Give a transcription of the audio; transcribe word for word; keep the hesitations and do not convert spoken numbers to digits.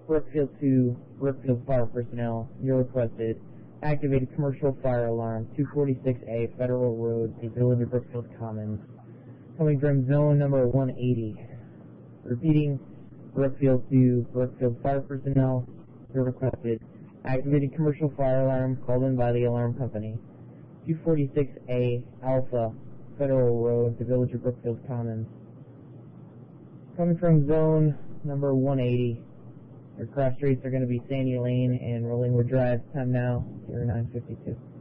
Brookfield two, Brookfield fire personnel, you're requested. Activated commercial fire alarm, two forty-six A, Federal Road, the Village of Brookfield Commons. Coming from zone number one eighty. Repeating, Brookfield two, Brookfield fire personnel, you're requested. Activated commercial fire alarm called in by the alarm company. two forty-six A, Alpha, Federal Road, the Village of Brookfield Commons. Coming from zone number one eighty. Your cross streets are going to be Sandy Lane and Rollingwood Drive. Time now, zero nine fifty-two.